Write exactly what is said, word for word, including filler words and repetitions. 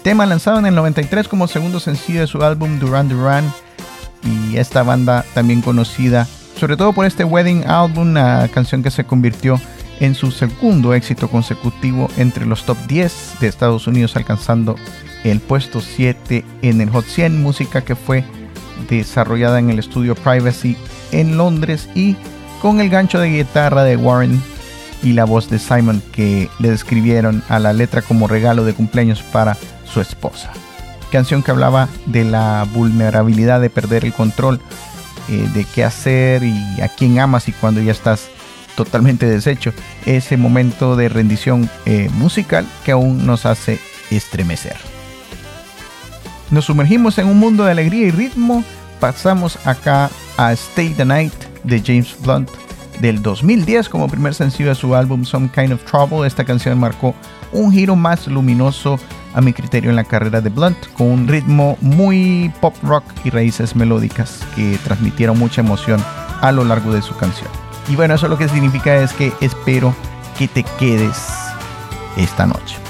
tema lanzado en el noventa y tres como segundo sencillo de su álbum Duran Duran, y esta banda también conocida sobre todo por este Wedding Album, una canción que se convirtió en su segundo éxito consecutivo entre los top diez de Estados Unidos, alcanzando el puesto siete en el Hot cien, música que fue desarrollada en el estudio Privacy en Londres y con el gancho de guitarra de Warren y la voz de Simon, que le describieron a la letra como regalo de cumpleaños para su esposa. Canción que hablaba de la vulnerabilidad de perder el control, eh, de qué hacer y a quién amas y cuando ya estás totalmente deshecho. Ese momento de rendición eh, musical que aún nos hace estremecer. Nos sumergimos en un mundo de alegría y ritmo. Pasamos acá a Stay the Night de James Blunt del dos mil diez como primer sencillo de su álbum Some Kind of Trouble. Esta canción marcó un giro más luminoso a mi criterio en la carrera de Blunt, con un ritmo muy pop rock y raíces melódicas que transmitieron mucha emoción a lo largo de su canción. Y bueno, eso lo que significa es que espero que te quedes esta noche.